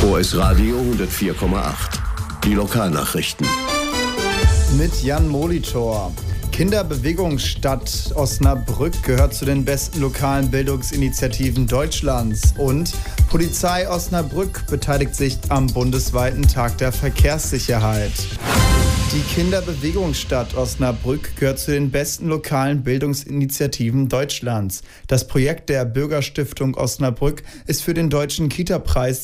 OS Radio 104,8. Die Lokalnachrichten. Mit Jan Molitor. Kinderbewegungsstadt Osnabrück gehört zu den besten lokalen Bildungsinitiativen Deutschlands. Und Polizei Osnabrück beteiligt sich am bundesweiten Tag der Verkehrssicherheit. Die Kinderbewegungsstadt Osnabrück gehört zu den besten lokalen Bildungsinitiativen Deutschlands. Das Projekt der Bürgerstiftung Osnabrück ist für den Deutschen Kita-Preis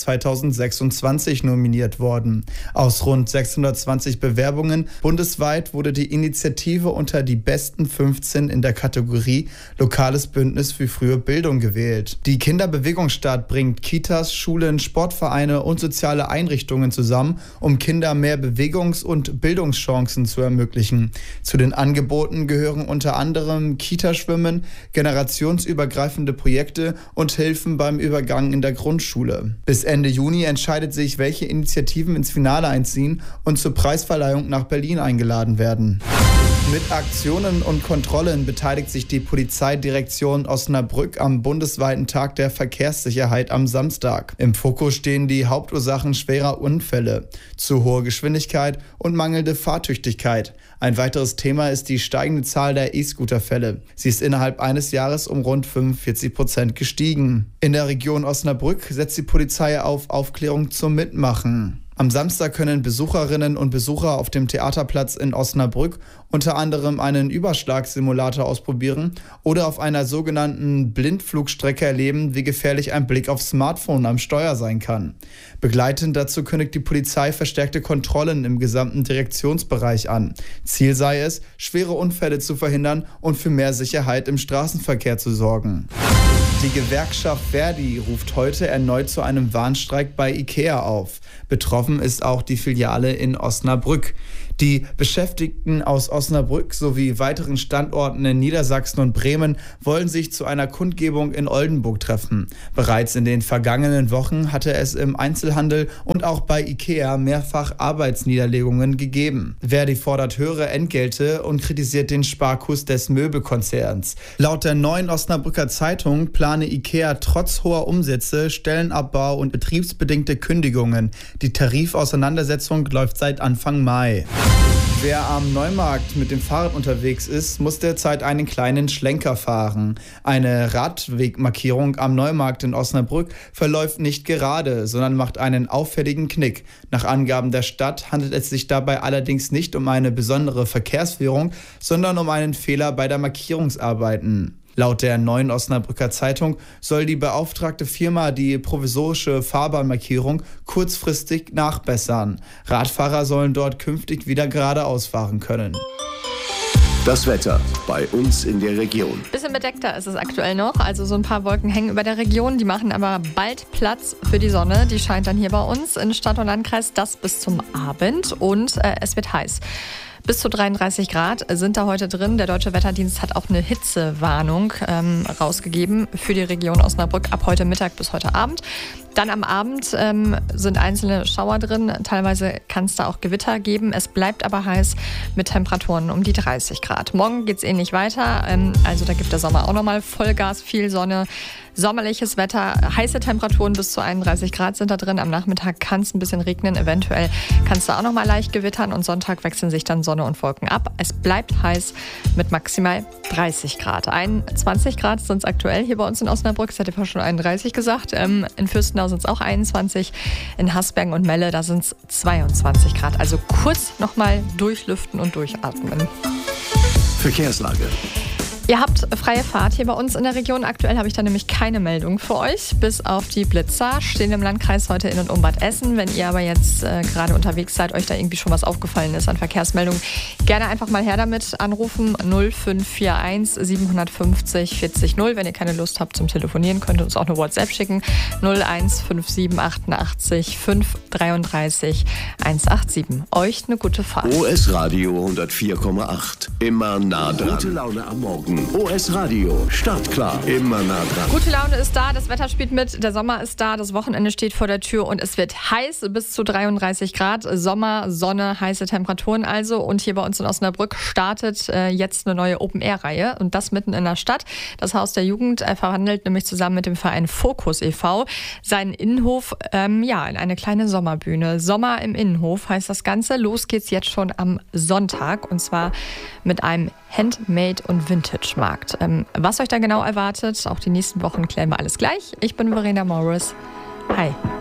2026 nominiert worden. Aus rund 620 Bewerbungen bundesweit wurde die Initiative unter die besten 15 in der Kategorie Lokales Bündnis für frühe Bildung gewählt. Die Kinderbewegungsstadt bringt Kitas, Schulen, Sportvereine und soziale Einrichtungen zusammen, um Kinder mehr Bewegungs- und Bildungschancen zu ermöglichen. Zu den Angeboten gehören unter anderem Kitaschwimmen, generationsübergreifende Projekte und Hilfen beim Übergang in der Grundschule. Bis Ende Juni entscheidet sich, welche Initiativen ins Finale einziehen und zur Preisverleihung nach Berlin eingeladen werden. Mit Aktionen und Kontrollen beteiligt sich die Polizeidirektion Osnabrück am bundesweiten Tag der Verkehrssicherheit am Samstag. Im Fokus stehen die Hauptursachen schwerer Unfälle, zu hohe Geschwindigkeit und mangelnde Fahrtüchtigkeit. Ein weiteres Thema ist die steigende Zahl der E-Scooter-Fälle. Sie ist innerhalb eines Jahres um rund 45% gestiegen. In der Region Osnabrück setzt die Polizei auf Aufklärung zum Mitmachen. Am Samstag können Besucherinnen und Besucher auf dem Theaterplatz in Osnabrück unter anderem einen Überschlagssimulator ausprobieren oder auf einer sogenannten Blindflugstrecke erleben, wie gefährlich ein Blick aufs Smartphone am Steuer sein kann. Begleitend dazu kündigt die Polizei verstärkte Kontrollen im gesamten Direktionsbereich an. Ziel sei es, schwere Unfälle zu verhindern und für mehr Sicherheit im Straßenverkehr zu sorgen. Die Gewerkschaft Verdi ruft heute erneut zu einem Warnstreik bei IKEA auf. Betroffen ist auch die Filiale in Osnabrück. Die Beschäftigten aus Osnabrück sowie weiteren Standorten in Niedersachsen und Bremen wollen sich zu einer Kundgebung in Oldenburg treffen. Bereits in den vergangenen Wochen hatte es im Einzelhandel und auch bei IKEA mehrfach Arbeitsniederlegungen gegeben. Verdi fordert höhere Entgelte und kritisiert den Sparkurs des Möbelkonzerns. Laut der Neuen Osnabrücker Zeitung plane IKEA trotz hoher Umsätze Stellenabbau und betriebsbedingte Kündigungen. Die Tarifauseinandersetzung läuft seit Anfang Mai. Wer am Neumarkt mit dem Fahrrad unterwegs ist, muss derzeit einen kleinen Schlenker fahren. Eine Radwegmarkierung am Neumarkt in Osnabrück verläuft nicht gerade, sondern macht einen auffälligen Knick. Nach Angaben der Stadt handelt es sich dabei allerdings nicht um eine besondere Verkehrsführung, sondern um einen Fehler bei der Markierungsarbeiten. Laut der Neuen Osnabrücker Zeitung soll die beauftragte Firma die provisorische Fahrbahnmarkierung kurzfristig nachbessern. Radfahrer sollen dort künftig wieder geradeaus fahren können. Das Wetter bei uns in der Region. Bisschen bedeckter ist es aktuell noch, also so ein paar Wolken hängen über der Region, die machen aber bald Platz für die Sonne. Die scheint dann hier bei uns in Stadt und Landkreis, das bis zum Abend und es wird heiß. Bis zu 33 Grad sind da heute drin. Der Deutsche Wetterdienst hat auch eine Hitzewarnung rausgegeben für die Region Osnabrück ab heute Mittag bis heute Abend. Dann am Abend sind einzelne Schauer drin. Teilweise kann es da auch Gewitter geben. Es bleibt aber heiß mit Temperaturen um die 30 Grad. Morgen geht es ähnlich weiter. Also da gibt der Sommer auch nochmal Vollgas, viel Sonne. Sommerliches Wetter, heiße Temperaturen bis zu 31 Grad sind da drin. Am Nachmittag kann es ein bisschen regnen, eventuell kann es da auch nochmal leicht gewittern und Sonntag wechseln sich dann Sonne und Wolken ab. Es bleibt heiß mit maximal 30 Grad. 21 Grad sind es aktuell hier bei uns in Osnabrück. Ich hatte vorhin schon 31 gesagt. In Fürstenau sind es auch 21. In Hasbergen und Melle, da sind es 22 Grad. Also kurz nochmal durchlüften und durchatmen. Verkehrslage. Ihr habt freie Fahrt hier bei uns in der Region. Aktuell habe ich da nämlich keine Meldung für euch. Bis auf die Blitzer stehen im Landkreis heute in und um Bad Essen. Wenn ihr aber jetzt gerade unterwegs seid, euch da irgendwie schon was aufgefallen ist an Verkehrsmeldungen, gerne einfach mal her damit. Anrufen 0541 750 40 0. Wenn ihr keine Lust habt zum Telefonieren, könnt ihr uns auch eine WhatsApp schicken. 0157 88 533 187. Euch eine gute Fahrt. OS Radio 104,8. Immer nah dran. Gute Laune am Morgen Morgen. OS Radio. Startklar. Immer nah dran. Gute Laune ist da, das Wetter spielt mit, der Sommer ist da, das Wochenende steht vor der Tür und es wird heiß, bis zu 33 Grad. Sommer, Sonne, heiße Temperaturen also. Und hier bei uns in Osnabrück startet jetzt eine neue Open-Air-Reihe und das mitten in der Stadt. Das Haus der Jugend verwandelt nämlich zusammen mit dem Verein Fokus e.V. seinen Innenhof in eine kleine Sommerbühne. Sommer im Innenhof heißt das Ganze. Los geht's jetzt schon am Sonntag und zwar mit einem Handmade- und Vintage-Markt. Was euch da genau erwartet, auch die nächsten Wochen klären wir alles gleich. Ich bin Verena Morris. Hi.